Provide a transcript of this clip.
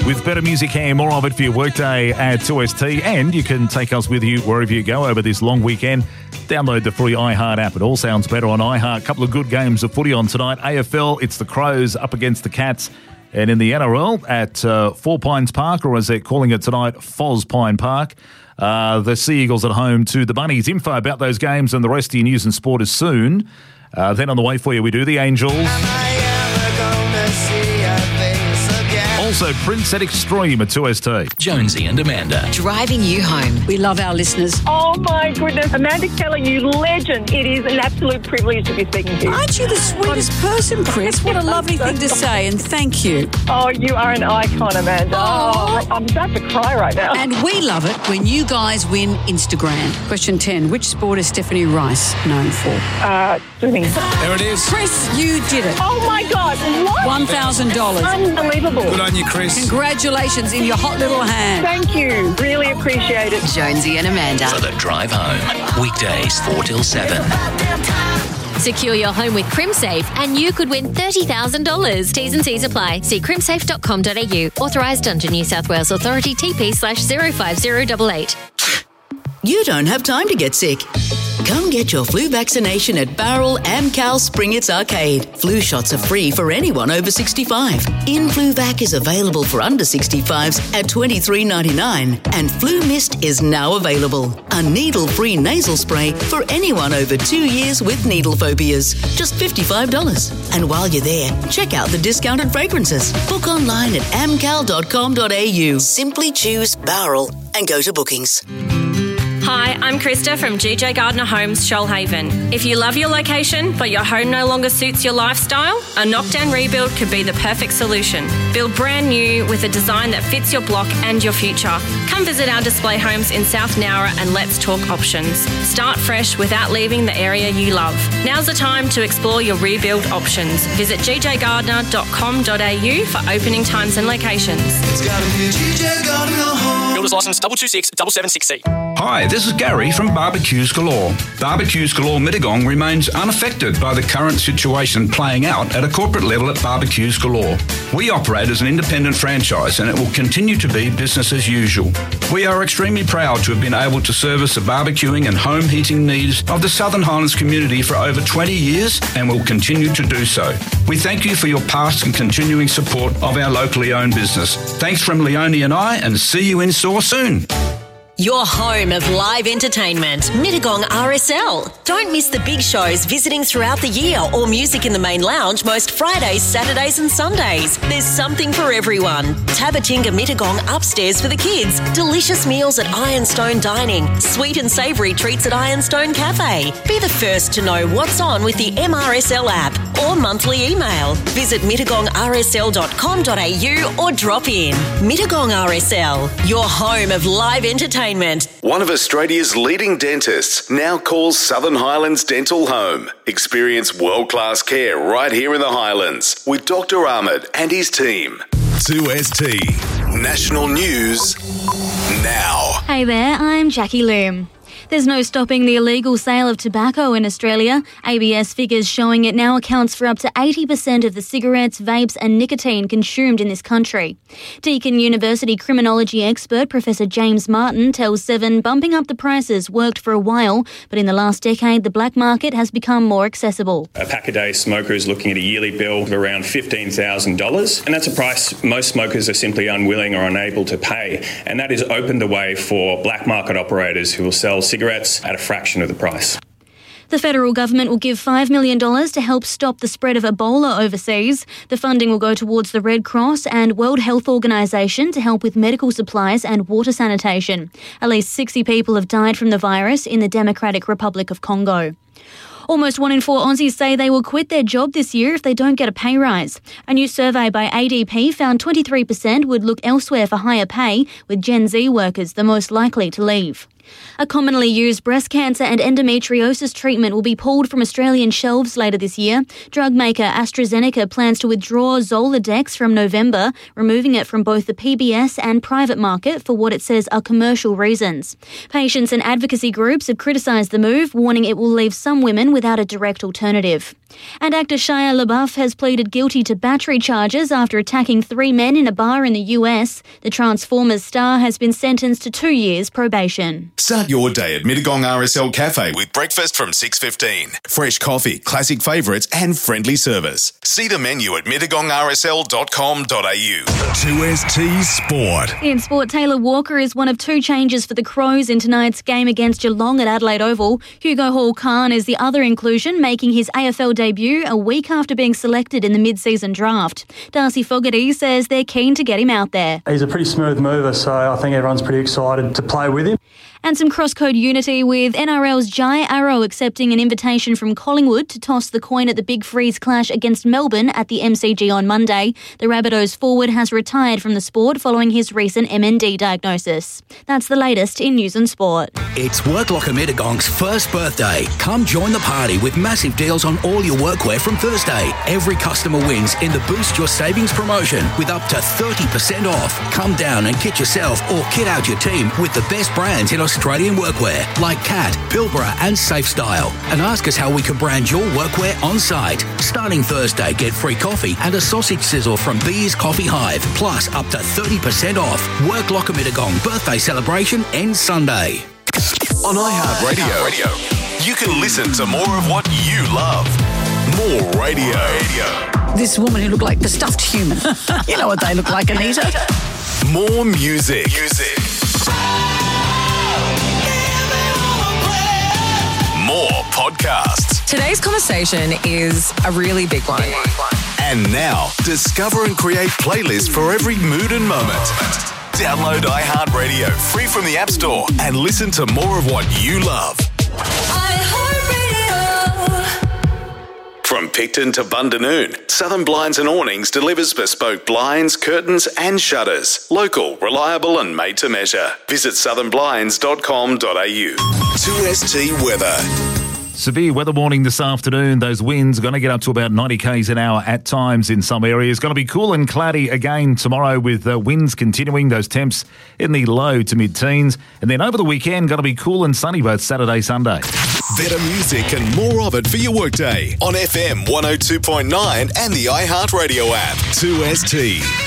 With better music and more of it for your workday at 2ST, and you can take us with you wherever you go over this long weekend. Download the free iHeart app. It all sounds better on iHeart. A couple of good games of footy on tonight. AFL, it's the Crows up against the Cats. And in the NRL at Four Pines Park, or as they're calling it tonight, Foz Pine Park, the Sea Eagles at home to the Bunnies. Info about those games and the rest of your news and sport is soon. Then on the way for you, we do the Angels. Also, Prince at Extreme at 2ST. Jonesy and Amanda. Driving you home. We love our listeners. Oh my goodness. Amanda Keller, you legend. It is an absolute privilege to be speaking to you. Aren't you the sweetest person, Chris? What a lovely thing to say, and thank you. Oh, you are an icon, Amanda. Oh, I'm about to cry right now. And we love it when you guys win Instagram. Question 10. Which sport is Stephanie Rice known for? Swimming. There it is. Chris, you did it. Oh my God. What? $1,000. Unbelievable. Good on you, Chris. Congratulations in your hot little hand. Thank you. Really appreciate it. Jonesy and Amanda. For the drive home. Weekdays 4 till 7. Secure your home with CrimSafe and you could win $30,000. T's and C's apply. See crimsafe.com.au. Authorised under New South Wales Authority TP/05088. You don't have time to get sick. Come get your flu vaccination at Barrel Amcal Springitz Arcade. Flu shots are free for anyone over 65. InFluVac is available for under 65s at $23.99 and Flu Mist is now available. A needle-free nasal spray for anyone over 2 years with needle phobias. Just $55. And while you're there, check out the discounted fragrances. Book online at amcal.com.au. Simply choose Barrel and go to bookings. Hi, I'm Krista from GJ Gardner Homes, Shoalhaven. If you love your location, but your home no longer suits your lifestyle, a knockdown rebuild could be the perfect solution. Build brand new with a design that fits your block and your future. Come visit our display homes in South Nowra and let's talk options. Start fresh without leaving the area you love. Now's the time to explore your rebuild options. Visit gjgardner.com.au for opening times and locations. It's gotta be GJ Gardner Home. Builder's license 226-776C. Hi, this is Gary from Barbecues Galore. Barbecues Galore Mittagong remains unaffected by the current situation playing out at a corporate level at Barbecues Galore. We operate as an independent franchise and it will continue to be business as usual. We are extremely proud to have been able to service the barbecuing and home heating needs of the Southern Highlands community for over 20 years and will continue to do so. We thank you for your past and continuing support of our locally owned business. Thanks from Leonie and I, and see you in store soon. Your home of live entertainment, Mittagong RSL. Don't miss the big shows visiting throughout the year or music in the main lounge most Fridays, Saturdays and Sundays. There's something for everyone. Tabatinga Mittagong upstairs for the kids. Delicious meals at Ironstone Dining. Sweet and savoury treats at Ironstone Cafe. Be the first to know what's on with the MRSL app or monthly email. Visit mittagongrsl.com.au or drop in. Mittagong RSL, your home of live entertainment. One of Australia's leading dentists now calls Southern Highlands Dental home. Experience world-class care right here in the Highlands with Dr. Ahmed and his team. 2ST National News now. Hey there, I'm Jackie Loom. There's no stopping the illegal sale of tobacco in Australia. ABS figures showing it now accounts for up to 80% of the cigarettes, vapes and nicotine consumed in this country. Deakin University criminology expert Professor James Martin tells Seven bumping up the prices worked for a while, but in the last decade the black market has become more accessible. A pack-a-day smoker is looking at a yearly bill of around $15,000, and that's a price most smokers are simply unwilling or unable to pay, and that has opened the way for black market operators who will sell cigarettes at a fraction of the price. The federal government will give $5 million to help stop the spread of Ebola overseas. The funding will go towards the Red Cross and World Health Organization to help with medical supplies and water sanitation. At least 60 people have died from the virus in the Democratic Republic of Congo. Almost 1 in 4 Aussies say they will quit their job this year if they don't get a pay rise. A new survey by ADP found 23% would look elsewhere for higher pay, with Gen Z workers the most likely to leave. A commonly used breast cancer and endometriosis treatment will be pulled from Australian shelves later this year. Drug maker AstraZeneca plans to withdraw Zoladex from November, removing it from both the PBS and private market for what it says are commercial reasons. Patients and advocacy groups have criticised the move, warning it will leave some women without a direct alternative. And actor Shia LaBeouf has pleaded guilty to battery charges after attacking 3 men in a bar in the US. The Transformers star has been sentenced to 2 years probation. Start your day at Mittagong RSL Cafe with breakfast from 6:15. Fresh coffee, classic favourites and friendly service. See the menu at mittagongrsl.com.au. 2ST Sport. In sport, Taylor Walker is one of 2 changes for the Crows in tonight's game against Geelong at Adelaide Oval. Hugo Hall-Khan is the other inclusion, making his AFL debut a week after being selected in the mid-season draft. Darcy Fogarty says they're keen to get him out there. He's a pretty smooth mover, so I think everyone's pretty excited to play with him. And some cross-code unity with NRL's Jai Arrow accepting an invitation from Collingwood to toss the coin at the Big Freeze clash against Melbourne at the MCG on Monday. The Rabbitohs forward has retired from the sport following his recent MND diagnosis. That's the latest in news and sport. It's Worklocker Mittagong's first birthday. Come join the party with massive deals on all your workwear from Thursday. Every customer wins in the Boost Your Savings promotion with up to 30% off. Come down and kit yourself or kit out your team with the best brands in Australian workwear like Cat, Pilbara and Safe Style. And ask us how we can brand your workwear on site. Starting Thursday, get free coffee and a sausage sizzle from Bees Coffee Hive. Plus up to 30% off. Worklocker Mittagong birthday celebration ends Sunday. On iHeartRadio, you can listen to more of what you love. More radio. This woman who looked like the stuffed human. You know what they look like, Anita. More music. More podcasts. Today's conversation is a really big one. And now, discover and create playlists for every mood and moment. Download iHeartRadio free from the App Store and listen to more of what you love. From Picton to Bundanoon, Southern Blinds and Awnings delivers bespoke blinds, curtains and shutters. Local, reliable and made to measure. Visit southernblinds.com.au. 2ST Weather. Severe weather warning this afternoon. Those winds are going to get up to about 90 k's an hour at times in some areas. Going to be cool and cloudy again tomorrow with winds continuing. Those temps in the low to mid-teens. And then over the weekend, going to be cool and sunny both Saturday, Sunday. Better music and more of it for your workday on FM 102.9 and the iHeartRadio app. 2ST.